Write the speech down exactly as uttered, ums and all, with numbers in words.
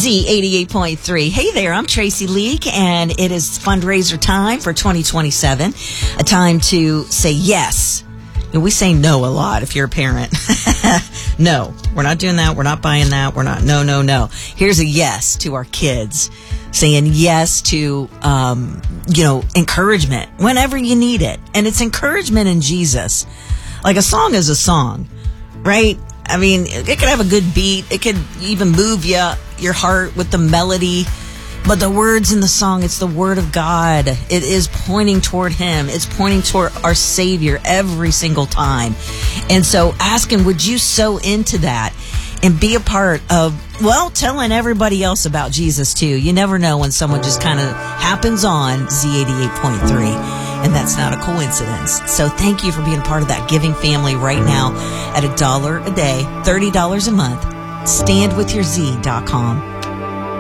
Z eighty-eight point three. Hey there, I'm Tracy Leak, and it is fundraiser time for twenty twenty-seven. A time to say yes. We say no a lot if you're a parent. No, we're not doing that. We're not buying that. We're not. No, no, no. Here's a yes to our kids. Saying yes to, um, you know, encouragement whenever you need it. And it's encouragement in Jesus. Like a song is a song, right? I mean, it could have a good beat. It could even move you, your heart with the melody. But the words in the song, it's the word of God. It is pointing toward Him. It's pointing toward our Savior every single time. And so asking, would you sow into that and be a part of, well, telling everybody else about Jesus too. You never know when someone just kind of happens on Z eighty-eight point three. And that's not a coincidence. So thank you for being a part of that giving family right now at a dollar a day, thirty dollars a month. stand with your z dot com.